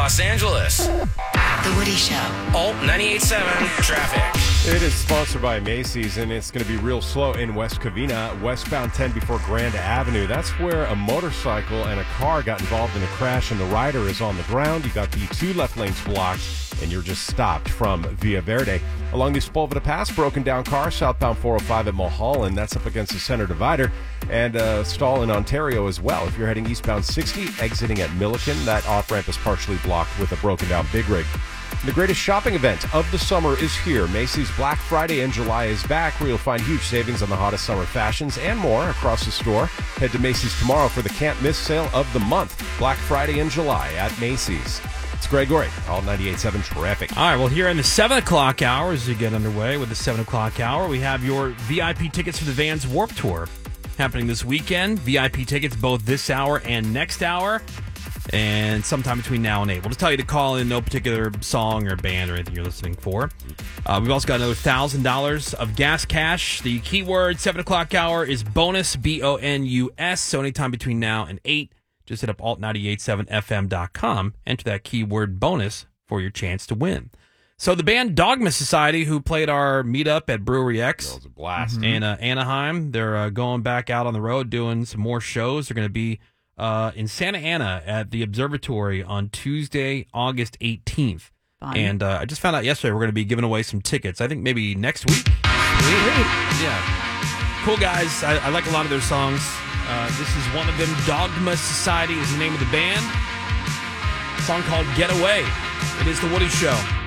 Los Angeles. The Woody Show. Alt 98.7 traffic. It is sponsored by Macy's, and it's going to be real slow in West Covina, westbound 10 before Grand Avenue. That's where a motorcycle and a car got involved in a crash, and the rider is on the ground. You got the two left lanes blocked, and you're just stopped from Via Verde. Along the Sepulveda Pass, broken down car, southbound 405 at Mulholland. That's up against the center divider, and a stall in Ontario as well. If you're heading eastbound 60, exiting at Milliken, that off-ramp is partially blocked with a broken down Big Rig. The greatest shopping event of the summer is here. Macy's Black Friday in July is back, where you'll find huge savings on the hottest summer fashions and more across the store. Head to Macy's tomorrow for the can't miss sale of the month. Black Friday in July at Macy's. It's Greg Gorey, Alt 98.7 traffic. All right, well, here in the 7 o'clock hour, as we get underway with the 7 o'clock hour, we have your VIP tickets for the Vans Warped Tour happening this weekend. VIP tickets both this hour and next hour, and sometime between now and 8. We'll just tell you to call in no particular song or band or anything you're listening for. We've also got another $1,000 of gas cash. The keyword 7 o'clock hour is bonus, BONUS. So anytime between now and 8, just hit up alt987fm.com, enter that keyword bonus for your chance to win. So the band Dogma Society, who played our meetup at Brewery X, That was a blast. in Anaheim, they're going back out on the road doing some more shows. They're going to be in Santa Ana at the Observatory on Tuesday, August 18th. Fun. And I just found out yesterday we're going to be giving away some tickets. I think maybe next week. Sweet. Yeah. Cool guys. I like a lot of their songs. This is one of them. Dogma Society is the name of the band. A song called Get Away. It is The Woody Show.